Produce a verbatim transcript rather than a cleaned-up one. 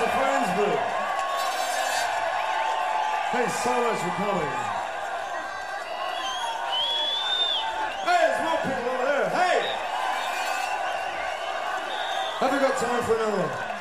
to Friendsburg. Thanks so much for coming. Hey, there's more people over there. Hey! Have we got time for another one?